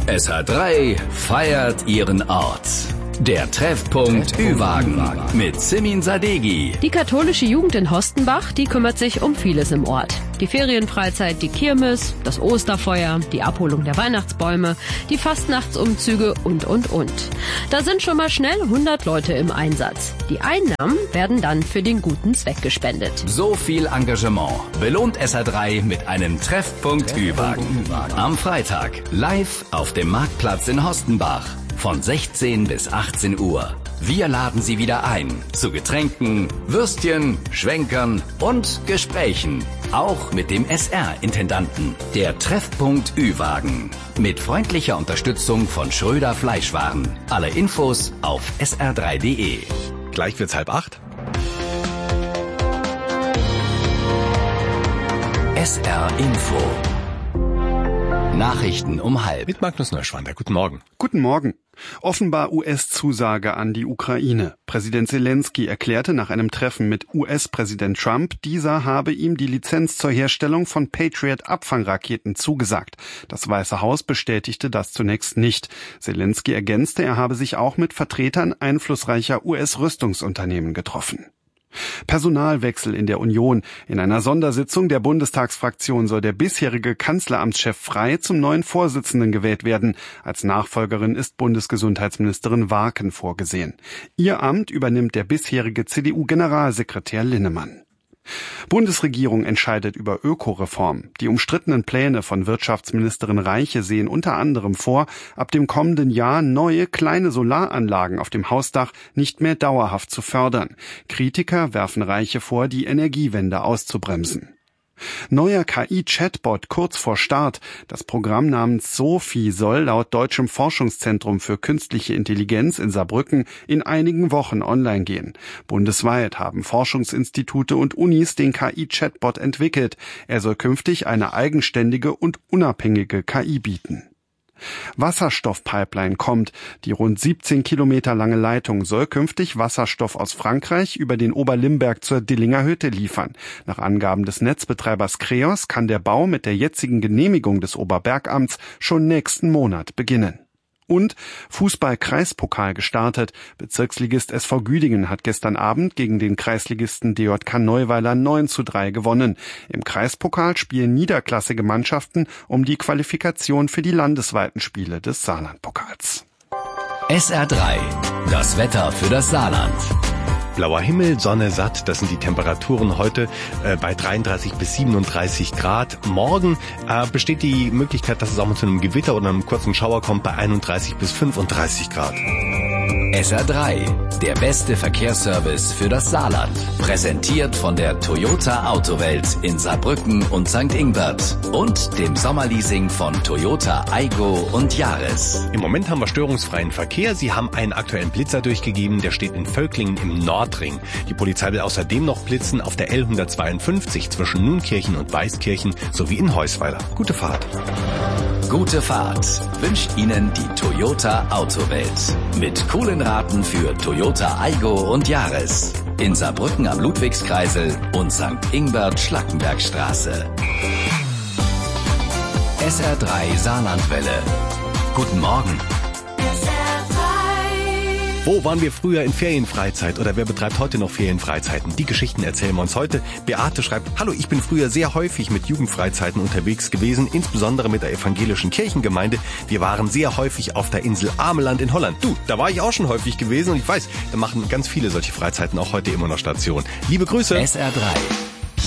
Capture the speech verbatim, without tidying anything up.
S H drei feiert ihren Ort. Der Treffpunkt Ü-Wagen mit Simin Sadeghi. Die katholische Jugend in Hostenbach, die kümmert sich um vieles im Ort. Die Ferienfreizeit, die Kirmes, das Osterfeuer, die Abholung der Weihnachtsbäume, die Fastnachtsumzüge und, und, und. Da sind schon mal schnell hundert Leute im Einsatz. Die Einnahmen werden dann für den guten Zweck gespendet. So viel Engagement belohnt S H drei mit einem Treffpunkt Ü-Wagen. Am Freitag live auf dem Marktplatz in Hostenbach. Von sechzehn bis achtzehn Uhr. Wir laden Sie wieder ein zu Getränken, Würstchen, Schwenkern und Gesprächen. Auch mit dem S R-Intendanten. Der Treffpunkt Ü-Wagen. Mit freundlicher Unterstützung von Schröder Fleischwaren. Alle Infos auf s r drei punkt d e. Gleich wird's halb acht. S R Info. Nachrichten um halb. Mit Magnus Neuschwander. Guten Morgen. Guten Morgen. Offenbar U S-Zusage an die Ukraine. Präsident Zelensky erklärte nach einem Treffen mit U S-Präsident Trump, dieser habe ihm die Lizenz zur Herstellung von Patriot-Abfangraketen zugesagt. Das Weiße Haus bestätigte das zunächst nicht. Zelensky ergänzte, er habe sich auch mit Vertretern einflussreicher U S-Rüstungsunternehmen getroffen. Personalwechsel in der Union. In einer Sondersitzung der Bundestagsfraktion soll der bisherige Kanzleramtschef Frey zum neuen Vorsitzenden gewählt werden. Als Nachfolgerin ist Bundesgesundheitsministerin Warken vorgesehen. Ihr Amt übernimmt der bisherige C D U-Generalsekretär Linnemann. Bundesregierung entscheidet über Ökoreform. Die umstrittenen Pläne von Wirtschaftsministerin Reiche sehen unter anderem vor, ab dem kommenden Jahr neue kleine Solaranlagen auf dem Hausdach nicht mehr dauerhaft zu fördern. Kritiker werfen Reiche vor, die Energiewende auszubremsen. Neuer K I-Chatbot kurz vor Start. Das Programm namens Sophie soll laut Deutschem Forschungszentrum für künstliche Intelligenz in Saarbrücken in einigen Wochen online gehen. Bundesweit haben Forschungsinstitute und Unis den K I-Chatbot entwickelt. Er soll künftig eine eigenständige und unabhängige K I bieten. Wasserstoffpipeline kommt. Die rund siebzehn Kilometer lange Leitung soll künftig Wasserstoff aus Frankreich über den Oberlimberg zur Dillinger Hütte liefern. Nach Angaben des Netzbetreibers Kreos kann der Bau mit der jetzigen Genehmigung des Oberbergamts schon nächsten Monat beginnen. Und Fußball-Kreispokal gestartet. Bezirksligist S V Güdingen hat gestern Abend gegen den Kreisligisten D J K Neuweiler neun zu drei gewonnen. Im Kreispokal spielen niederklassige Mannschaften um die Qualifikation für die landesweiten Spiele des Saarlandpokals. S R drei. Das Wetter für das Saarland. Blauer Himmel, Sonne satt, das sind die Temperaturen heute äh, bei dreiunddreißig bis siebenunddreißig Grad. Morgen äh, besteht die Möglichkeit, dass es auch mal zu einem Gewitter oder einem kurzen Schauer kommt bei einunddreißig bis fünfunddreißig Grad. S R drei, der beste Verkehrsservice für das Saarland. Präsentiert von der Toyota Autowelt in Saarbrücken und Sankt Ingbert und dem Sommerleasing von Toyota Aygo und Yaris. Im Moment haben wir störungsfreien Verkehr. Sie haben einen aktuellen Blitzer durchgegeben, der steht in Völklingen im Nordring. Die Polizei will außerdem noch blitzen auf der L hundertzweiundfünfzig zwischen Nunkirchen und Weißkirchen sowie in Heusweiler. Gute Fahrt. Gute Fahrt wünscht Ihnen die Toyota Autowelt. Mit coolen Raten für Toyota Aygo und Yaris. In Saarbrücken am Ludwigskreisel und Sankt Ingbert Schlackenbergstraße. S R drei Saarlandwelle. Guten Morgen. Wo waren wir früher in Ferienfreizeit oder wer betreibt heute noch Ferienfreizeiten? Die Geschichten erzählen wir uns heute. Beate schreibt, hallo, ich bin früher sehr häufig mit Jugendfreizeiten unterwegs gewesen, insbesondere mit der evangelischen Kirchengemeinde. Wir waren sehr häufig auf der Insel Ameland in Holland. Du, da war ich auch schon häufig gewesen und ich weiß, da machen ganz viele solche Freizeiten auch heute immer noch Station. Liebe Grüße. S R drei.